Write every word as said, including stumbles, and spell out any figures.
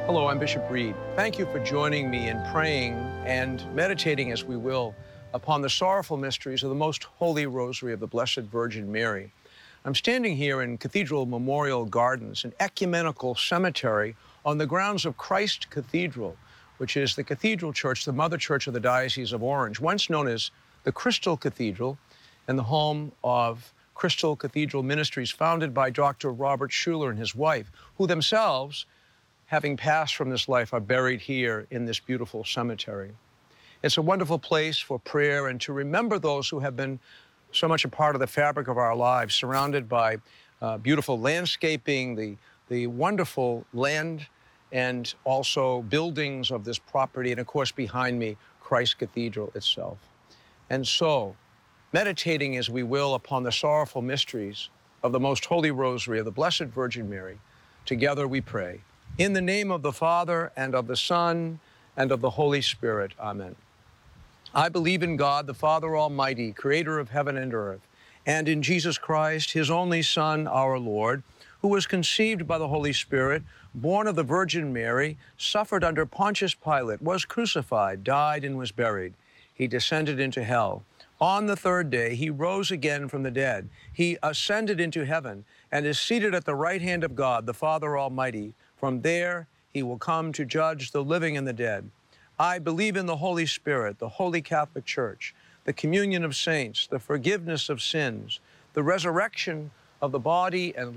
Hello, I'm Bishop Reed. Thank you for joining me in praying and meditating as we will upon the sorrowful mysteries of the Most Holy Rosary of the Blessed Virgin Mary. I'm standing here in Cathedral Memorial Gardens, an ecumenical cemetery on the grounds of Christ Cathedral, which is the cathedral church, the mother church of the Diocese of Orange, once known as the Crystal Cathedral, and the home of Crystal Cathedral Ministries, founded by Doctor Robert Schuller and his wife, who themselves, having passed from this life, are buried here in this beautiful cemetery. It's a wonderful place for prayer and to remember those who have been so much a part of the fabric of our lives, surrounded by uh, beautiful landscaping, the, the wonderful land, and also buildings of this property, and of course behind me, Christ Cathedral itself. And so, meditating as we will upon the sorrowful mysteries of the Most Holy Rosary of the Blessed Virgin Mary, together we pray. In the name of the Father, and of the Son, and of the Holy Spirit. Amen. I believe in God, the Father Almighty, creator of heaven and earth, and in Jesus Christ, his only Son, our Lord, who was conceived by the Holy Spirit, born of the Virgin Mary, suffered under Pontius Pilate, was crucified, died, and was buried. He descended into hell. On the third day, he rose again from the dead. He ascended into heaven and is seated at the right hand of God, the Father Almighty. From there, he will come to judge the living and the dead. I believe in the Holy Spirit, the Holy Catholic Church, the communion of saints, the forgiveness of sins, the resurrection of the body and